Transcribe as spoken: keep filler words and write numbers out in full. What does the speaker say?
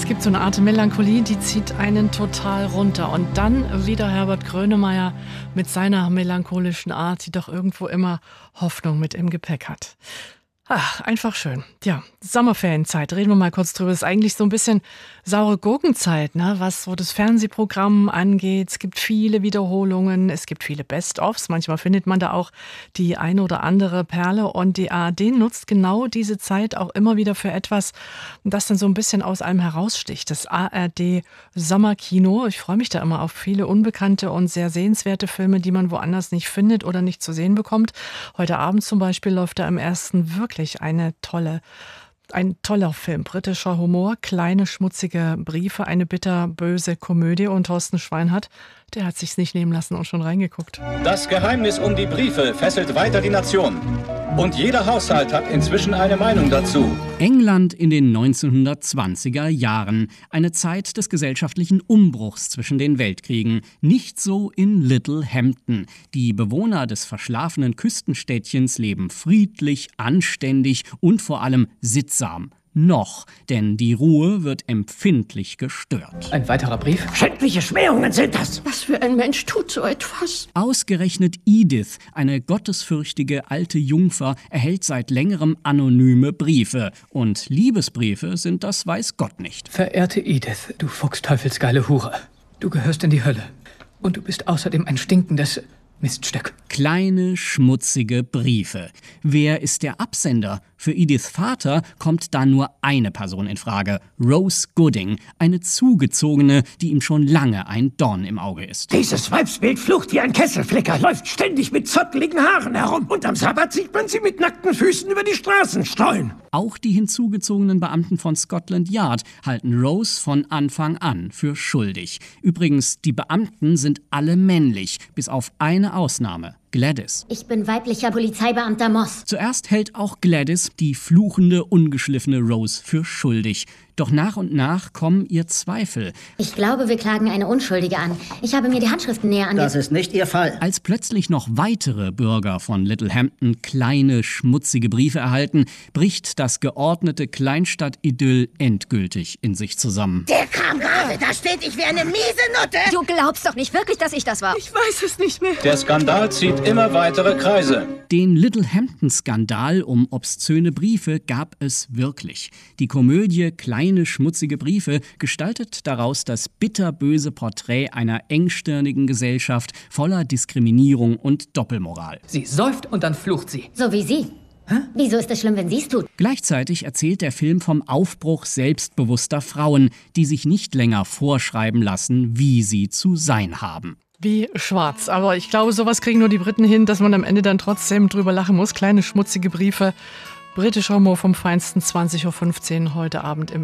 Es gibt so eine Art Melancholie, die zieht einen total runter. Und dann wieder Herbert Grönemeyer mit seiner melancholischen Art, die doch irgendwo immer Hoffnung mit im Gepäck hat. Ach, einfach schön. Ja, Sommerferienzeit, reden wir mal kurz drüber. Es ist eigentlich so ein bisschen saure Gurkenzeit, ne? Was so das Fernsehprogramm angeht. Es gibt viele Wiederholungen, es gibt viele Best-ofs. Manchmal findet man da auch die eine oder andere Perle. Und die A R D nutzt genau diese Zeit auch immer wieder für etwas, das dann so ein bisschen aus allem heraussticht. Das A R D Sommerkino. Ich freue mich da immer auf viele unbekannte und sehr sehenswerte Filme, die man woanders nicht findet oder nicht zu sehen bekommt. Heute Abend zum Beispiel läuft da im ersten wirklich eine tolle, ein toller Film. Britischer Humor, kleine, schmutzige Briefe, eine bitterböse Komödie. Und Thorsten Schweinhardt, der hat sich's nicht nehmen lassen und schon reingeguckt. Das Geheimnis um die Briefe fesselt weiter die Nation. Und jeder Haushalt hat inzwischen eine Meinung dazu. England in den neunzehnhundertzwanziger Jahren. Eine Zeit des gesellschaftlichen Umbruchs zwischen den Weltkriegen. Nicht so in Littlehampton. Die Bewohner des verschlafenen Küstenstädtchens leben friedlich, anständig und vor allem sittsam. Noch, denn die Ruhe wird empfindlich gestört. Ein weiterer Brief? Schändliche Schmähungen sind das! Was für ein Mensch tut so etwas? Ausgerechnet Edith, eine gottesfürchtige alte Jungfer, erhält seit längerem anonyme Briefe. Und Liebesbriefe sind das weiß Gott nicht. Verehrte Edith, du fuchsteufelsgeile Hure. Du gehörst in die Hölle. Und du bist außerdem ein stinkendes Miststück. Kleine, schmutzige Briefe. Wer ist der Absender? Für Ediths Vater kommt da nur eine Person in Frage. Rose Gooding, eine Zugezogene, die ihm schon lange ein Dorn im Auge ist. Dieses Weibsbild flucht wie ein Kesselflicker, läuft ständig mit zotteligen Haaren herum. Und am Sabbat sieht man sie mit nackten Füßen über die Straßen streuen. Auch die hinzugezogenen Beamten von Scotland Yard halten Rose von Anfang an für schuldig. Übrigens, die Beamten sind alle männlich, bis auf eine Ausnahme. Gladys. Ich bin weiblicher Polizeibeamter Moss. Zuerst hält auch Gladys die fluchende, ungeschliffene Rose für schuldig. Doch nach und nach kommen ihr Zweifel. Ich glaube, wir klagen eine Unschuldige an. Ich habe mir die Handschriften näher angesehen. Das ist nicht Ihr Fall. Als plötzlich noch weitere Bürger von Littlehampton kleine, schmutzige Briefe erhalten, bricht das geordnete Kleinstadt-Idyll endgültig in sich zusammen. Der kam gerade, da steht ich wie eine miese Nutte. Du glaubst doch nicht wirklich, dass ich das war. Ich weiß es nicht mehr. Der Skandal zieht immer weitere Kreise. Den Littlehampton-Skandal um obszöne Briefe gab es wirklich. Die Komödie Kleine, schmutzige Briefe gestaltet daraus das bitterböse Porträt einer engstirnigen Gesellschaft voller Diskriminierung und Doppelmoral. Sie säuft und dann flucht sie. So wie sie. Hä? Wieso ist es schlimm, wenn sie es tut? Gleichzeitig erzählt der Film vom Aufbruch selbstbewusster Frauen, die sich nicht länger vorschreiben lassen, wie sie zu sein haben. Wie schwarz. Aber ich glaube, sowas kriegen nur die Briten hin, dass man am Ende dann trotzdem drüber lachen muss. Kleine schmutzige Briefe. Britischer Humor vom Feinsten, zwanzig Uhr fünfzehn heute Abend im